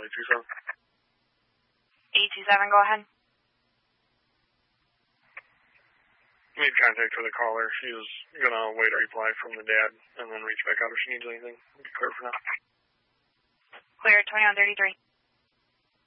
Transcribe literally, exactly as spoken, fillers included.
eight two seven. eight two seven, go ahead. Made contact with the caller. She was going to wait a reply from the dad and then reach back out if she needs anything. Be clear for now. Clear, twenty-one thirty-three.